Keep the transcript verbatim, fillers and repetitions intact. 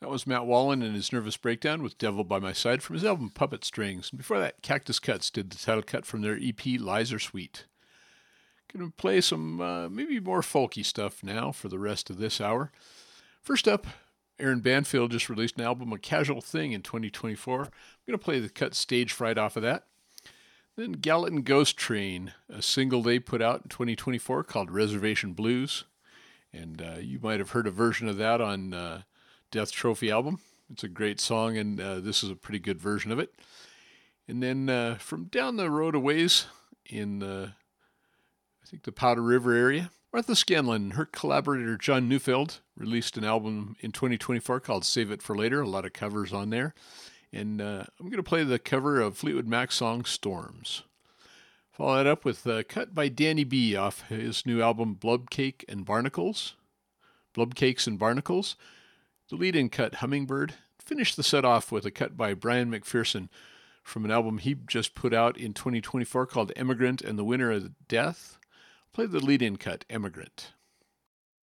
That was Matt Wallen and his Nervous Breakdown with Devil by My Side from his album Puppet Strings. And before that, Cactus Cuts did the title cut from their E P Lies Are Sweet. Going to play some uh, maybe more folky stuff now for the rest of this hour. First up, Aaron Banfield just released an album, A Casual Thing, in twenty twenty-four. I'm going to play the cut Stage Fright off of that. Then Gallatin Ghost Train, a single they put out in twenty twenty-four called Reservation Blues. And uh, you might have heard a version of that on uh, Death Trophy album. It's a great song, and uh, this is a pretty good version of it. And then uh, from down the road a ways in, uh, I think, the Powder River area, Martha Scanlon and her collaborator John Neufeld released an album in twenty twenty-four called Save It for Later. A lot of covers on there. And uh, I'm going to play the cover of Fleetwood Mac's song Storms. Follow that up with a cut by Danny B off his new album Blood Cake and Barnacles. Blood Cakes and Barnacles. The lead-in cut, Hummingbird. Finish the set off with a cut by Brian McPherson from an album he just put out in twenty twenty-four called Emigrant and the Winner of Death. Play the lead-in cut, Emigrant.